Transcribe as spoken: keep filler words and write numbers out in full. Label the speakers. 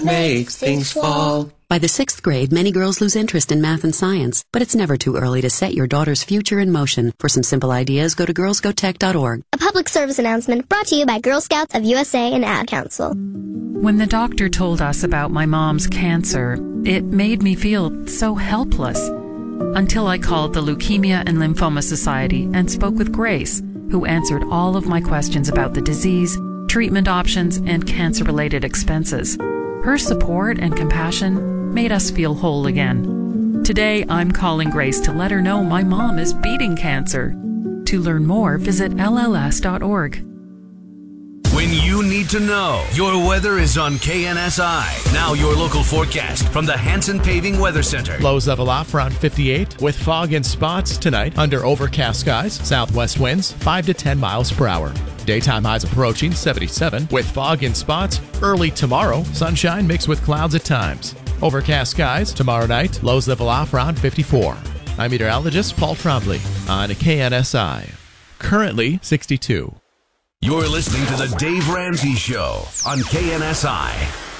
Speaker 1: makes things fall.
Speaker 2: By the sixth grade, many girls lose interest in math and science, but it's never too early to set your daughter's future in motion. For some simple ideas, go to girls go tech dot org.
Speaker 3: A public service announcement brought to you by Girl Scouts of U S A and Ad Council.
Speaker 4: When the doctor told us about my mom's cancer, it made me feel so helpless. Until I called the Leukemia and Lymphoma Society and spoke with Grace, who answered all of my questions about the disease, treatment options, and cancer-related expenses. Her support and compassion made us feel whole again. Today, I'm calling Grace to let her know my mom is beating cancer. To learn more, visit L L S dot org.
Speaker 5: When you need to know, your weather is on K N S I. Now your local forecast from the Hanson Paving Weather Center.
Speaker 6: Lows level off around fifty-eight with fog in spots tonight under overcast skies. Southwest winds five to ten miles per hour. Daytime highs approaching seventy-seven with fog in spots. Early tomorrow, sunshine mixed with clouds at times. Overcast skies tomorrow night. Lows level off around fifty-four. I'm meteorologist Paul Trombley on K N S I. Currently sixty-two.
Speaker 5: You're listening to the Dave Ramsey Show on K N S I.